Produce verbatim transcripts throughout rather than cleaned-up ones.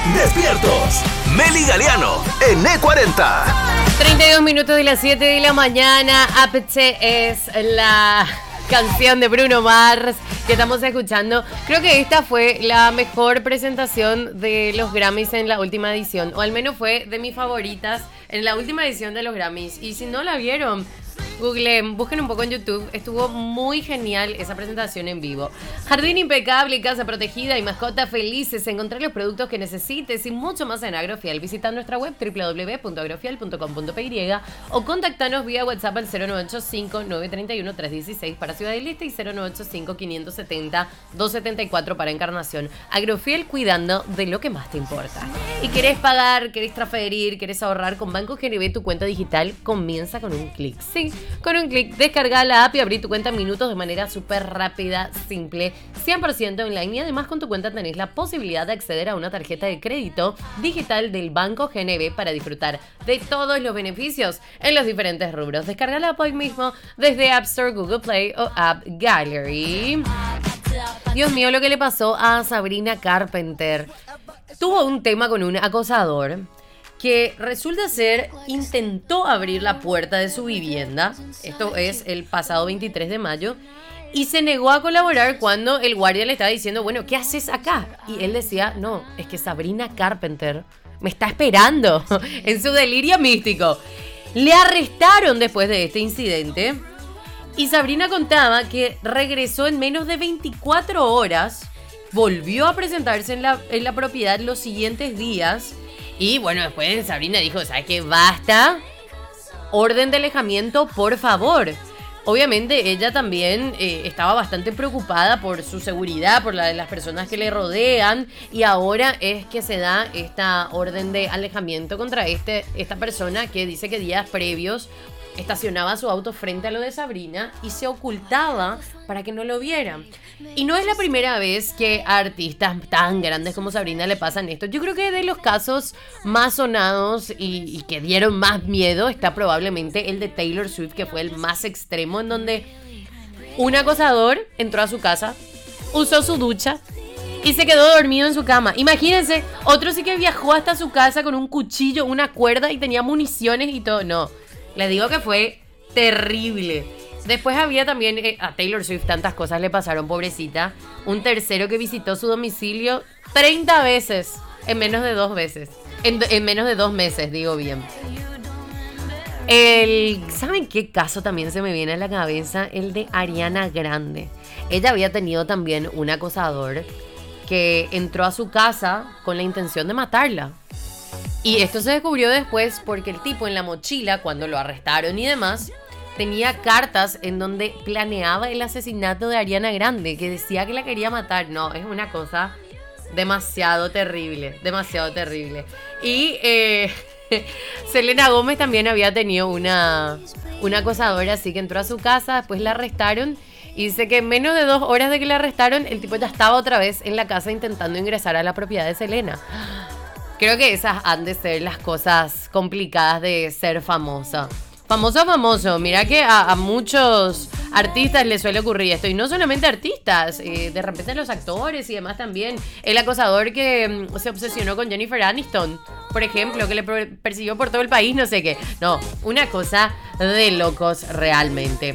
Despiertos. Meli Galeano en E cuarenta. treinta y dos minutos de las siete de la mañana. Apeche es la canción de Bruno Mars que estamos escuchando. Creo que esta fue la mejor presentación de los Grammys en la última edición, o al menos fue de mis favoritas en la última edición de los Grammys. Y si no la vieron, googleen, busquen un poco en YouTube. Estuvo muy genial esa presentación en vivo. Jardín impecable, casa protegida y mascotas felices. Encontrar los productos que necesites y mucho más en Agrofiel. Visita nuestra web doble u doble u doble u punto agrofiel punto com punto pe y o contactanos vía WhatsApp al cero nueve ocho cinco, nueve tres uno, tres uno seis para Ciudad del Este y cero nueve ocho cinco, quinientos setenta, doscientos setenta y cuatro para Encarnación. Agrofiel, cuidando de lo que más te importa. Y querés pagar, querés transferir, querés ahorrar con Banco G N B, tu cuenta digital comienza con un clic. Sí, con un clic, descarga la app y abrí tu cuenta en minutos de manera súper rápida, simple, cien por ciento online. Y además con tu cuenta tenés la posibilidad de acceder a una tarjeta de crédito digital del Banco G N B para disfrutar de todos los beneficios en los diferentes rubros. Descarga la app hoy mismo desde App Store, Google Play o App Gallery. Dios mío, lo que le pasó a Sabrina Carpenter. Tuvo un tema con un acosador que resulta ser, intentó abrir la puerta de su vivienda, esto es el pasado veintitrés de mayo, y se negó a colaborar cuando el guardia le estaba diciendo, bueno, ¿qué haces acá? Y él decía, no, es que Sabrina Carpenter me está esperando en su delirio místico. Le arrestaron después de este incidente y Sabrina contaba que regresó en menos de veinticuatro horas, volvió a presentarse en la, en la propiedad los siguientes días. Y bueno, después Sabrina dijo, ¿sabes qué? Basta. Orden de alejamiento, por favor. Obviamente ella también eh, estaba bastante preocupada por su seguridad, por la de las personas que le rodean. Y ahora es que se da esta orden de alejamiento contra este, esta persona que dice que días previos estacionaba su auto frente a lo de Sabrina y se ocultaba para que no lo vieran. Y no es la primera vez que a artistas tan grandes como Sabrina le pasan esto. Yo creo que de los casos más sonados y, y que dieron más miedo está probablemente el de Taylor Swift, que fue el más extremo, en donde un acosador entró a su casa, usó su ducha y se quedó dormido en su cama. Imagínense, otro sí que viajó hasta su casa con un cuchillo, una cuerda y tenía municiones y todo. No, les digo que fue terrible. Después había también, eh, a Taylor Swift tantas cosas le pasaron, pobrecita. Un tercero que visitó su domicilio treinta veces en menos de dos veces. En, en menos de dos meses, digo bien. El, ¿saben qué caso también se me viene a la cabeza? El de Ariana Grande. Ella había tenido también un acosador que entró a su casa con la intención de matarla. Y esto se descubrió después porque el tipo en la mochila, cuando lo arrestaron y demás, tenía cartas en donde planeaba el asesinato de Ariana Grande, que decía que la quería matar. No, es una cosa demasiado terrible, demasiado terrible. Y eh, Selena Gómez también había tenido una, una acosadora así que entró a su casa, después la arrestaron. Y dice que en menos de dos horas de que la arrestaron, el tipo ya estaba otra vez en la casa intentando ingresar a la propiedad de Selena. Creo que esas han de ser las cosas complicadas de ser famosa. Famoso, famoso. Mira que a, a muchos artistas les suele ocurrir esto. Y no solamente artistas, eh, de repente los actores y demás también. El acosador que mm, se obsesionó con Jennifer Aniston, por ejemplo, que le persiguió por todo el país, no sé qué. No, una cosa de locos realmente.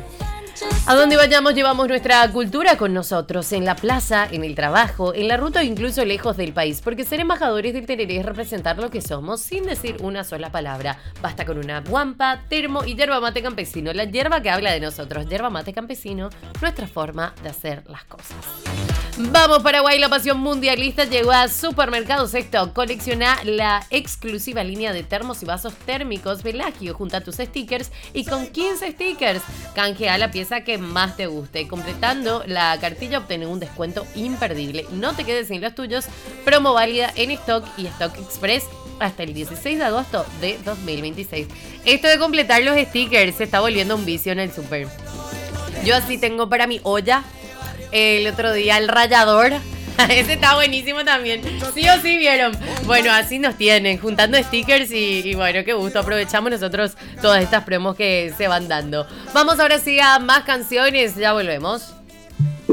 A donde vayamos llevamos nuestra cultura con nosotros, en la plaza, en el trabajo, en la ruta o incluso lejos del país, porque ser embajadores del tereré es representar lo que somos sin decir una sola palabra. Basta con una guampa, termo y yerba mate campesino, la hierba que habla de nosotros. Yerba mate campesino, nuestra forma de hacer las cosas. Vamos Paraguay, la pasión mundialista llegó a Supermercados Stock. Colecciona la exclusiva línea de termos y vasos térmicos Velagio. Junta tus stickers y con quince stickers canjea la pieza que más te guste. Completando la cartilla obtén un descuento imperdible. No te quedes sin los tuyos. Promo válida en Stock y Stock Express hasta el dieciséis de agosto de dos mil veintiséis. Esto de completar los stickers se está volviendo un vicio en el super. Yo así tengo para mi olla. El otro día el rallador. Ese está buenísimo también. Sí o sí vieron. Bueno, así nos tienen, juntando stickers y, y bueno, qué gusto. Aprovechamos nosotros todas estas promos que se van dando. Vamos ahora sí a más canciones. Ya volvemos.